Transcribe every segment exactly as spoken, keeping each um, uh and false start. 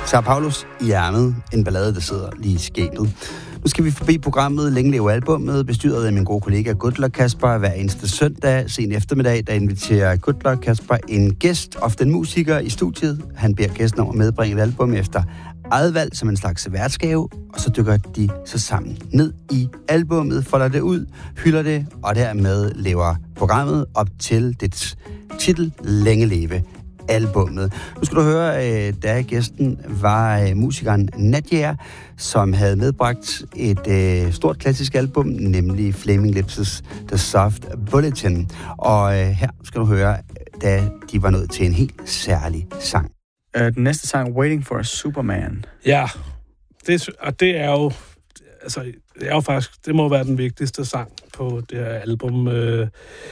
Sao Paulos i ærmet, en ballade, der sidder lige i skægget. Nu skal vi forbi programmet Længe leve albummet, bestyret af min gode kollega Gudler Kasper. Hver eneste søndag, sen eftermiddag, der inviterer Gudler Kasper en gæst, ofte en musiker, i studiet. Han beder gæsten om at medbringe et album efter eget valg som en slags værtsgave, og så dykker de så sammen ned i albummet, folder det ud, hylder det, og dermed lever programmet op til dets titel Længe leve albummet. Nu skal du høre, da gæsten var musikeren Nadia, som havde medbragt et øh, stort klassisk album, nemlig Flaming Lips' The Soft Bulletin. Og øh, her skal du høre, da de var nået til en helt særlig sang. Uh, den næste sang, Waiting for a Superman. Ja, det, og det er jo, altså, det er jo faktisk, det må være den vigtigste sang på det her album. Øh,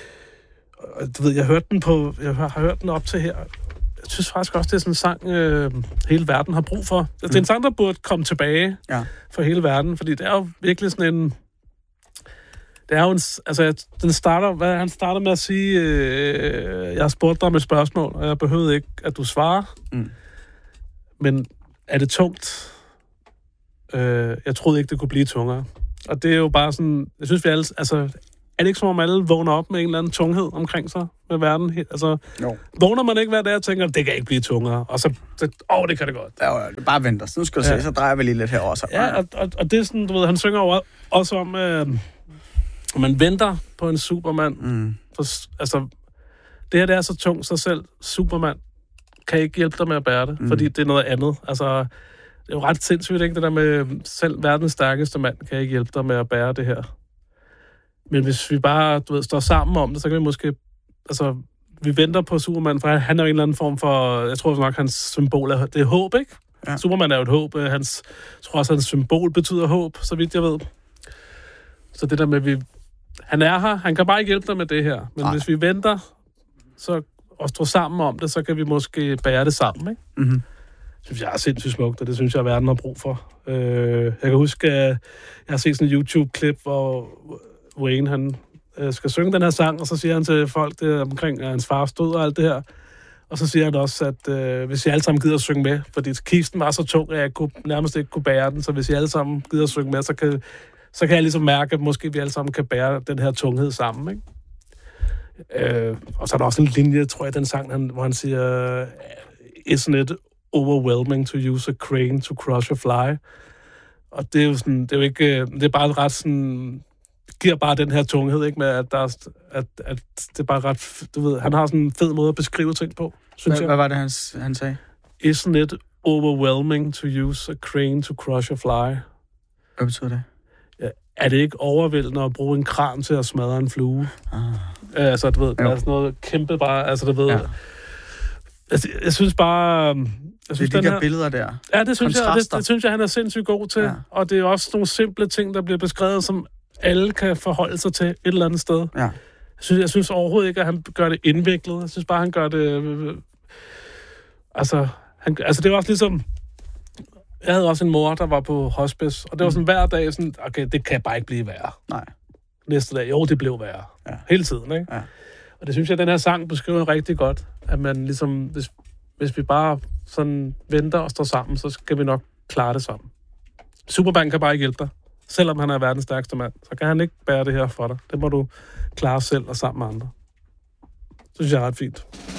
du ved, jeg hørte den på, jeg har hørt den op til her. Jeg synes faktisk også, det er sådan en sang, øh, hele verden har brug for. Altså, mm. Det er en sang, der burde komme tilbage ja. for hele verden, fordi det er jo virkelig sådan en... Det er jo en... Altså, den starter... Hvad, han starter med at sige, øh, jeg har spurgt dig om et spørgsmål, og jeg behøvede ikke, at du svarer. Mm. Men er det tungt? Øh, jeg troede ikke, det kunne blive tungere. Og det er jo bare sådan... Jeg synes, vi alle... Altså, er det ikke som om alle vågner op med en eller anden tunghed omkring sig med verden? Altså, no. Vågner man ikke hver dag og tænker, det kan ikke blive tungere, og så, åh, oh, det kan det godt. Ja, det bare venter. Så nu skal du ja. se, så drejer vi lige lidt herover. Så. Ja, og, og, og det er sådan, du ved, han synger over, også om, øh, at man venter på en Superman. Mm. For, altså, det her, det er så tungt sig selv. Superman kan ikke hjælpe dig med at bære det, mm. fordi det er noget andet. Altså, det er jo ret sindssygt, ikke? Det der med, selv verdens stærkeste mand kan ikke hjælpe dig med at bære det her. Men hvis vi bare, du ved, står sammen om det, så kan vi måske... Altså, vi venter på Superman, for han er jo en eller anden form for... Jeg tror nok, hans symbol er... Det er håb, ikke? Ja. Superman er jo et håb. Hans, jeg tror også, hans symbol betyder håb, så vidt jeg ved. Så det der med, vi... Han er her. Han kan bare ikke hjælpe dig med det her. Men Nej. hvis vi venter, så og står sammen om det, så kan vi måske bære det sammen, ikke? Mm-hmm. Det synes jeg er sindssygt smukt, og det synes jeg, at verden har brug for. Øh, jeg kan huske, at jeg har set sådan en YouTube-klip, hvor... Wayne, han øh, skal synge den her sang, og så siger han til folk det omkring, at hans far stod og alt det her. Og så siger han også, at øh, hvis I alle sammen gider at synge med, fordi kisten var så tung, at jeg kunne, nærmest ikke kunne bære den, så hvis I alle sammen gider at synge med, så kan, så kan jeg ligesom mærke, at måske vi alle sammen kan bære den her tunghed sammen, ikke? Øh, og så er der også en linje, tror jeg, den sang, han, hvor han siger, isn't it overwhelming to use a crane to crush a fly? Og det er jo sådan, det er jo ikke, det er bare ret sådan... giver bare den her tunghed, ikke, med at, der er, at, at det er bare ret, du ved, han har sådan en fed måde at beskrive ting på, synes Hvad, jeg. hvad var det, han, han sagde? Isn't it overwhelming to use a crane to crush a fly? Hvad betyder det? Ja, er det ikke overvældende at bruge en kran til at smadre en flue? Ah. Altså, du ved, der er sådan noget kæmpe bare, altså, du ved, ja. altså, jeg synes bare... Jeg synes, det er de der her, billeder der. Ja, det synes, jeg, det, det synes jeg, han er sindssygt god til. Ja. Og det er også nogle simple ting, der bliver beskrevet, som alle kan forholde sig til et eller andet sted. Ja. Jeg, synes, jeg synes overhovedet ikke, at han gør det indviklet. Jeg synes bare, han gør det... Øh, altså, han, altså, det var også ligesom... Jeg havde også en mor, der var på hospice, og det var sådan hver dag sådan, okay, det kan bare ikke blive værre. Nej. Næste dag, jo, det blev værre. Ja. Hele tiden, ikke? Ja. Og det synes jeg, at den her sang beskriver rigtig godt, at man ligesom, hvis, hvis vi bare sådan venter og står sammen, så skal vi nok klare det sammen. Superman kan bare ikke hjælpe dig. Selvom han er verdens stærkeste mand, så kan han ikke bære det her for dig. Det må du klare selv og sammen med andre. Det synes jeg er ret fint.